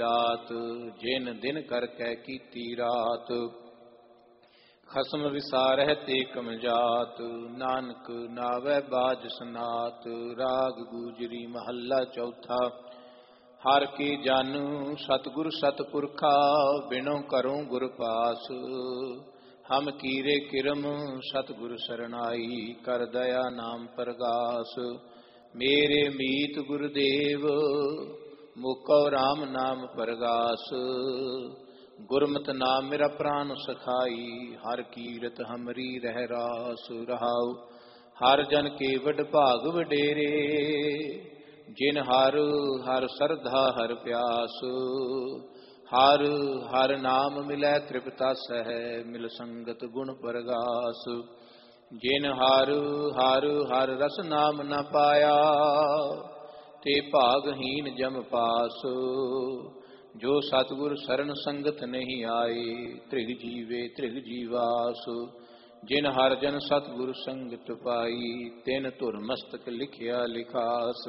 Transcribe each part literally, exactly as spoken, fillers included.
ਰਾਤ ਜਿਨ ਦਿਨ ਕਰ ਕੈ ਕੀਤੀ ਰਾਤ। ਖਸਮ ਵਿਸਾਰਹਿ ਤੇ ਕਮਜਾਤ ਨਾਨਕ ਨਾਵੈ ਬਾਜ ਸਨਾਤ। ਰਾਗ ਗੂਜਰੀ ਮਹੱਲਾ ਚੌਥਾ। ਹਰ ਕੀ ਜਨ ਸਤਿਗੁਰ ਸਤਿਪੁਰਖਾ ਬਿਨੋ ਕਰੂੰ ਗੁਰ ਪਾਸ। ਹਮ ਕੀਰੇ ਕਿਰਮ ਸਤਿਗੁਰ ਸਰਨਾਈ ਕਰ ਦਇਆ ਨਾਮ ਪ੍ਰਗਾਸ। ਮੇਰੇ ਮੀਤ ਗੁਰਦੇਵ ਮੁਕੋ ਰਾਮ ਨਾਮ ਪ੍ਰਗਾਸ। ਗੁਰਮਤਿ ਨਾਮ ਮੇਰਾ ਪ੍ਰਾਨ ਸਖਾਈ ਹਰ ਕੀਰਤ ਹਮਰੀ ਰਹਿ ਰਾਸ। ਰਹਾਉ ਹਰ ਜਨ ਕੇ ਵਡ ਭਾਗ ਵਡੇਰੇ ਜਿਨ ਹਰ ਹਰ ਸਰਧਾ ਹਰ ਪਿਆਸ। ਹਰ ਹਰ ਨਾਮ ਮਿਲੈ ਤ੍ਰਿਪਤਾ ਸਹਿ ਮਿਲ ਸੰਗਤ ਗੁਣ ਪ੍ਰਗਾਸ। ਜਿਨ ਹਰ ਹਰ ਹਰ ਰਸ ਨਾਮ ਨ ਪਾਇਆ ਤੇ ਭਾਗਹੀਨ ਜਮ ਪਾਸ। ਜੋ ਸਤਿਗੁਰ ਸਰਨ ਸੰਗਤ ਨਹੀਂ ਆਏ ਤ੍ਰਿਗ ਜੀਵੇ ਤ੍ਰਿਗ ਜੀਵਾਸ। ਜਿਨ ਹਰ ਜਨ ਸਤਿਗੁਰ ਸੰਗਤ ਪਾਈ ਤਿਨ ਧੁਰ ਮਸਤਕ ਲਿਖਿਆ ਲਿਖਾਸ।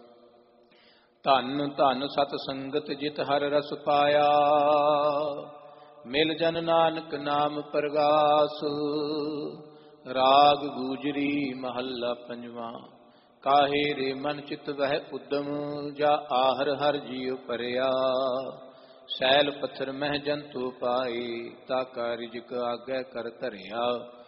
ਧਨ ਧਨ ਸਤ ਸੰਗਤ ਜਿਤ ਹਰ ਰਸ ਪਾਇਆ ਮਿਲ ਜਨ ਨਾਨਕ ਨਾਮ ਪ੍ਰਗਾਸ। ਰਾਗ ਗੂਜਰੀ ਮਹੱਲਾ ਪੰਜਵਾਂ। ਕਾਹੇ ਰੇ ਮਨ ਚਿਤ ਵਹਿ ਉਦਮ ਜਾ ਆਹਰ ਹਰ ਜੀਉ ਪਰਿਆ। ਸੈਲ ਪੱਥਰ ਮਹਿ ਜੰਤੂ ਪਾਏ ਤਾ ਕਾ ਰਿਜਕ ਆਗੈ ਕਰ ਧਰਿਆ।